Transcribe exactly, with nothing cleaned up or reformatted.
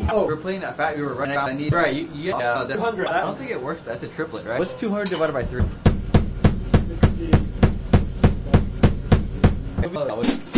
Oh. We're playing that fat. We were running out. I need. Right. You, you uh, two hundred. I don't think it works. That's a triplet, right? What's two hundred divided by three? sixty.